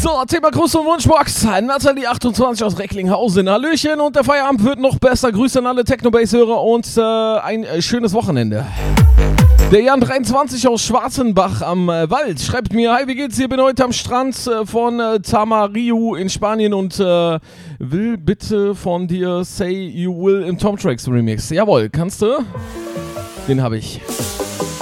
So, Thema Gruß und Wunschbox. Nathalie 28 aus Recklinghausen. Hallöchen und der Feierabend wird noch besser. Grüße an alle Technobase-Hörer und ein schönes Wochenende. Der Jan 23 aus Schwarzenbach am Wald schreibt mir: Hi, wie geht's? Ich bin heute am Strand von Tamariu in Spanien und will bitte von dir Say You Will im Tom Tracks Remix. Jawohl, kannst du? Den habe ich.